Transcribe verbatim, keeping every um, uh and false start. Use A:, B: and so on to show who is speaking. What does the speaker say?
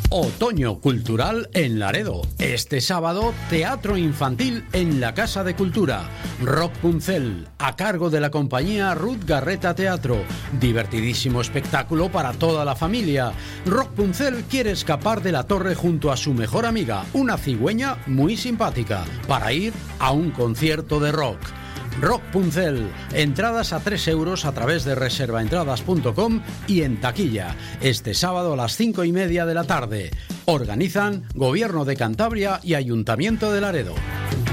A: Otoño Cultural en Laredo. Este sábado, teatro infantil en la Casa de Cultura. Rock Puncel, a cargo de la compañía Ruth Garreta Teatro. Divertidísimo espectáculo para toda la familia. Rock Puncel quiere escapar de la torre junto a su mejor amiga, una cigüeña muy simpática, para ir a un concierto de rock. Rock Puncel, entradas a tres euros a través de reserva entradas punto com y en taquilla, este sábado a las cinco y media de la tarde. Organizan Gobierno de Cantabria y Ayuntamiento de Laredo.